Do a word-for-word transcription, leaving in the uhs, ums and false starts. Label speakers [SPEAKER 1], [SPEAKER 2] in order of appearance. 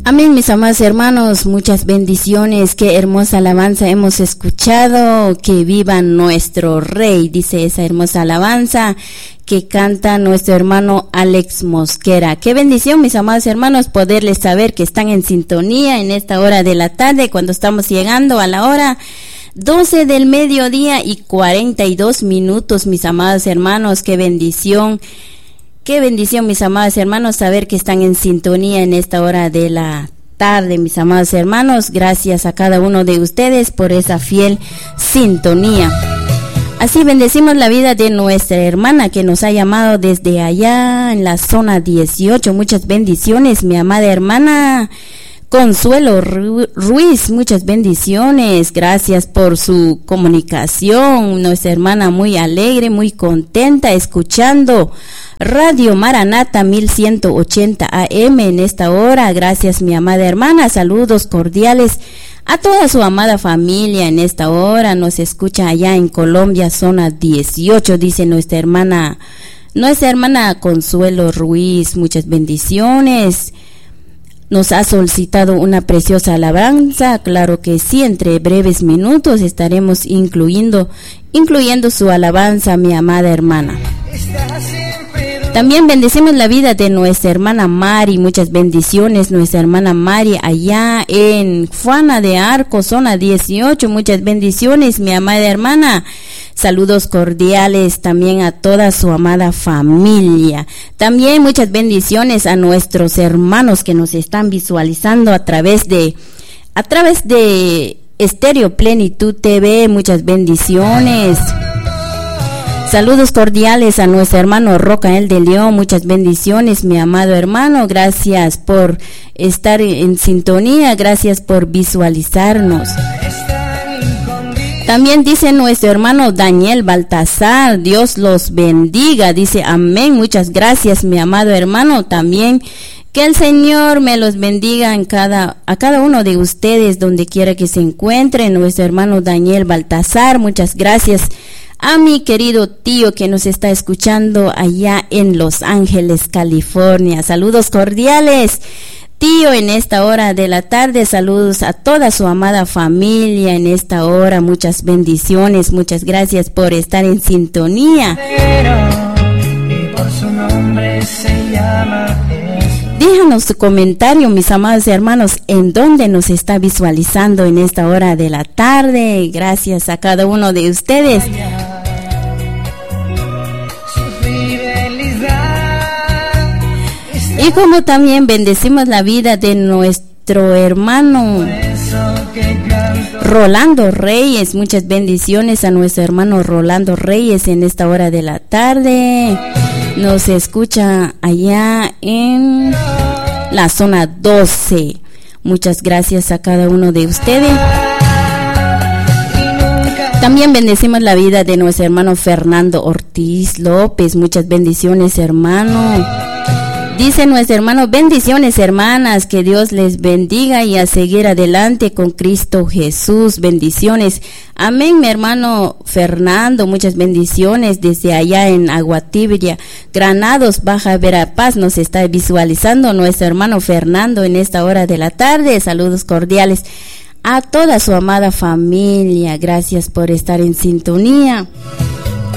[SPEAKER 1] Amén, mis amados hermanos, muchas bendiciones, qué hermosa alabanza hemos escuchado, que viva nuestro Rey, dice esa hermosa alabanza que canta nuestro hermano Alex Mosquera. Qué bendición, mis amados hermanos, poderles saber que están en sintonía en esta hora de la tarde, cuando estamos llegando a la hora doce del mediodía y cuarenta y dos minutos, mis amados hermanos, qué bendición. Qué bendición, mis amados hermanos, saber que están en sintonía en esta hora de la tarde, mis amados hermanos. Gracias a cada uno de ustedes por esa fiel sintonía. Así bendecimos la vida de nuestra hermana que nos ha llamado desde allá en la zona dieciocho. Muchas bendiciones, mi amada hermana Consuelo Ruiz, muchas bendiciones, gracias por su comunicación, nuestra hermana muy alegre, muy contenta, escuchando Radio Maranata mil ciento ochenta A M en esta hora. Gracias, mi amada hermana, saludos cordiales a toda su amada familia en esta hora. Nos escucha allá en Colombia, zona dieciocho, dice nuestra hermana, nuestra hermana Consuelo Ruiz, muchas bendiciones. Nos ha solicitado una preciosa alabanza, claro que sí, entre breves minutos estaremos incluyendo, incluyendo su alabanza, mi amada hermana. También bendecimos la vida de nuestra hermana Mari, muchas bendiciones, nuestra hermana Mari allá en Juana de Arco, zona dieciocho, muchas bendiciones, mi amada hermana. Saludos cordiales también a toda su amada familia. También muchas bendiciones a nuestros hermanos que nos están visualizando a través de, a través de Estéreo Plenitud T V, muchas bendiciones. Saludos cordiales a nuestro hermano Rocael de León, muchas bendiciones, mi amado hermano, gracias por estar en sintonía, gracias por visualizarnos. También dice nuestro hermano Daniel Baltasar, Dios los bendiga, dice amén, muchas gracias, mi amado hermano, también que el Señor me los bendiga en cada, a cada uno de ustedes, donde quiera que se encuentren, nuestro hermano Daniel Baltasar, muchas gracias. A mi querido tío que nos está escuchando allá en Los Ángeles, California. Saludos cordiales, tío, en esta hora de la tarde. Saludos a toda su amada familia en esta hora. Muchas bendiciones, muchas gracias por estar en sintonía. Y por su nombre se llama Déjanos tu comentario, mis amados hermanos, en dónde nos está visualizando en esta hora de la tarde. Gracias a cada uno de ustedes. Y como también bendecimos la vida de nuestro hermano Rolando Reyes. Muchas bendiciones a nuestro hermano Rolando Reyes en esta hora de la tarde. Nos escucha allá en la zona doce. Muchas gracias a cada uno de ustedes. También bendecimos la vida de nuestro hermano Fernando Ortiz López. Muchas bendiciones, hermano. Dice nuestro hermano, bendiciones hermanas, que Dios les bendiga y a seguir adelante con Cristo Jesús, bendiciones. Amén, mi hermano Fernando, muchas bendiciones desde allá en Aguatibia, Granados, Baja Verapaz, nos está visualizando nuestro hermano Fernando en esta hora de la tarde. Saludos cordiales a toda su amada familia, gracias por estar en sintonía.